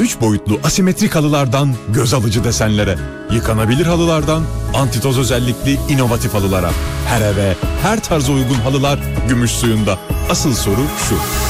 3 boyutlu asimetrik halılardan göz alıcı desenlere, yıkanabilir halılardan antitoz özellikli inovatif halılara. Her eve, her tarza uygun halılar Gümüş Suyu'nda. Asıl soru şu: